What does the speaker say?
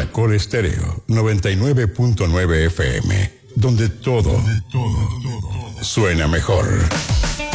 Caracol Estéreo 99.9 FM, donde todo suena mejor.